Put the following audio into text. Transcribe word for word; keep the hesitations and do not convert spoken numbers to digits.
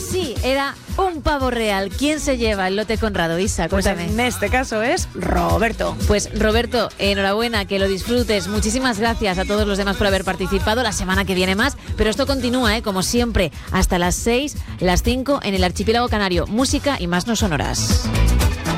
Pues sí, era un pavo real. ¿Quién se lleva el lote Conrado, Isa? Cuéntame. Pues en este caso es Roberto. Pues Roberto, enhorabuena, que lo disfrutes. Muchísimas gracias a todos los demás por haber participado. La semana que viene más, pero esto continúa, ¿eh? Como siempre, hasta las seis, las cinco en el Archipiélago Canario. Música y más no sonoras.